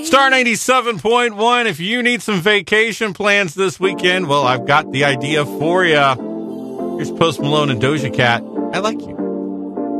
Star 97.1. If you need some vacation plans this weekend, well, I've got the idea for you. Here's Post Malone and Doja Cat. I like you.